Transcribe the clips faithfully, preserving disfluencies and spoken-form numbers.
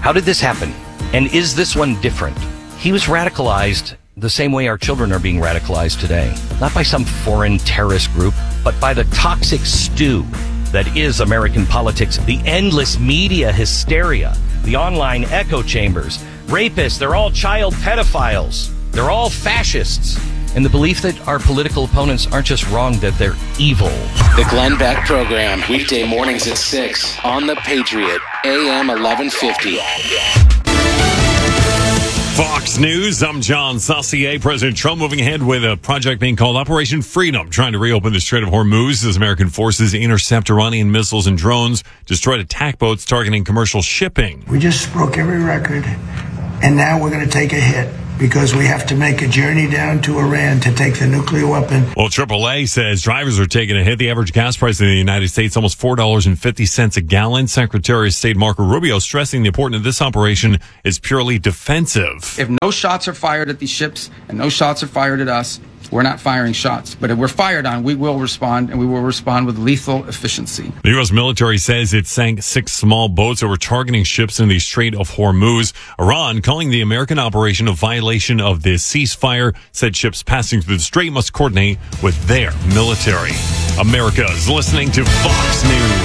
How did this happen? And is this one different? He was radicalized the same way our children are being radicalized today. Not by some foreign terrorist group, but by the toxic stew that is American politics, the endless media hysteria, the online echo chambers, rapists, they're all child pedophiles, they're all fascists, and the belief that our political opponents aren't just wrong, that they're evil. The Glenn Beck Program, weekday mornings at six on The Patriot, A M eleven fifty. Fox News, I'm John Saucier. President Trump moving ahead with a project being called Operation Freedom, trying to reopen the Strait of Hormuz as American forces intercept Iranian missiles and drones, destroyed attack boats targeting commercial shipping. We just broke every record, and now we're going to take a hit because we have to make a journey down to Iran to take the nuclear weapon. Well, triple A says drivers are taking a hit. The average gas price in the United States, almost four dollars and fifty cents a gallon. Secretary of State Marco Rubio stressing the importance of this operation is purely defensive. If no shots are fired at these ships and no shots are fired at us, we're not firing shots. But if we're fired on, we will respond, and we will respond with lethal efficiency. The U S military says it sank six small boats that were targeting ships in the Strait of Hormuz. Iran, calling the American operation a violation of the ceasefire, said ships passing through the strait must coordinate with their military. America is listening to Fox News.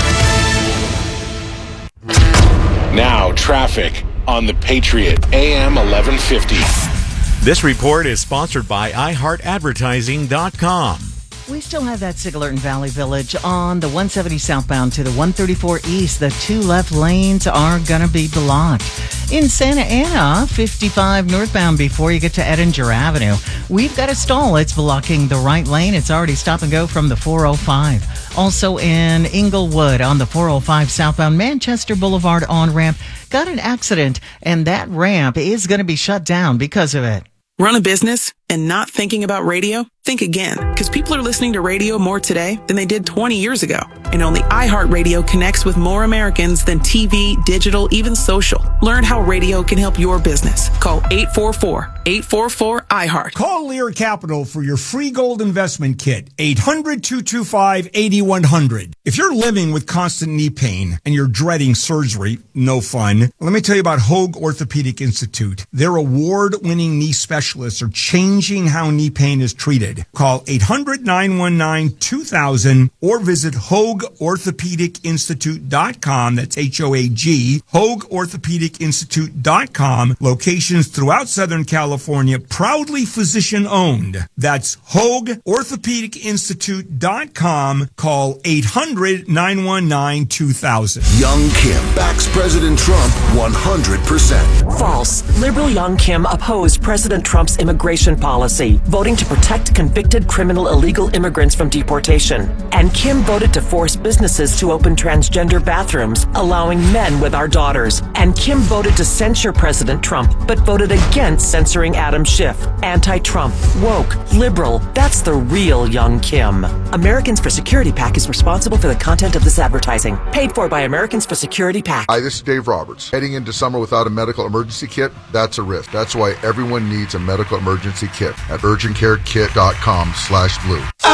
Now, traffic on The Patriot, A M eleven fifty. This report is sponsored by i heart advertising dot com. We still have that SigAlert in Valley Village on the one seventy southbound to the one thirty-four east. The two left lanes are going to be blocked. In Santa Ana, fifty-five northbound before you get to Edinger Avenue, we've got a stall. It's blocking the right lane. It's already stop and go from the four oh five. Also in Inglewood on the four oh five southbound Manchester Boulevard on-ramp, got an accident, and that ramp is going to be shut down because of it. Run a business and not thinking about radio? Think again, because people are listening to radio more today than they did twenty years ago. And only iHeartRadio connects with more Americans than T V, digital, even social. Learn how radio can help your business. Call eight four four, eight four four, I heart. Call Lear Capital for your free gold investment kit. eight hundred, two two five, eight one zero zero. If you're living with constant knee pain and you're dreading surgery, no fun, let me tell you about Hoag Orthopedic Institute. Their award-winning knee specialists are changing how knee pain is treated. Call eight hundred, nine one nine, two thousand or visit hoag orthopedic institute dot com. That's H O A G, hoag orthopedic institute dot com. Locations throughout Southern California, proudly physician-owned. That's hoag orthopedic institute dot com. Call eight hundred, nine one nine, two thousand. Young Kim backs President Trump one hundred percent. False. Liberal Young Kim opposed President Trump's immigration policy, voting to protect convicted criminal illegal immigrants from deportation. And Kim voted to force businesses to open transgender bathrooms, allowing men with our daughters. And Kim voted to censure President Trump, but voted against censoring Adam Schiff. Anti-Trump, woke, liberal. That's the real Young Kim. Americans for Security PAC is responsible for the content of this advertising. Paid for by Americans for Security PAC. Hi, this is Dave Roberts. Heading into summer without a medical emergency kit, that's a risk. That's why everyone needs a medical emergency kit at urgent care kit dot com slash blue.